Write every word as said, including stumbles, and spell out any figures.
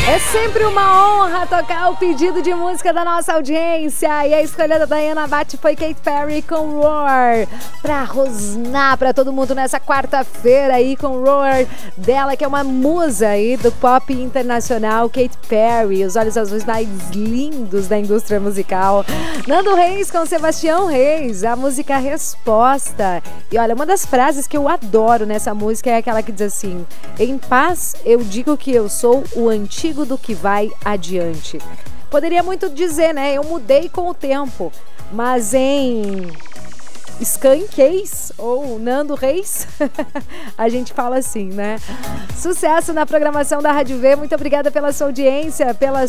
É sempre uma honra tocar o pedido de música da nossa audiência. E a escolha da Dayana Bate foi Katy Perry com Roar. Pra rosnar pra todo mundo nessa quarta-feira aí com Roar dela, que é uma musa aí do pop internacional, Katy Perry. Os olhos azuis mais lindos da indústria musical. Nando Reis com Sebastião Reis, a música Resposta. E olha, uma das frases que eu adoro nessa música é aquela que diz assim: em paz eu digo que eu sou o antigo do que vai adiante. Poderia muito dizer, né? Eu mudei com o tempo, mas em Skankeis ou Nando Reis, a gente fala assim, né? Sucesso na programação da Rádio V. Muito obrigada pela sua audiência, pela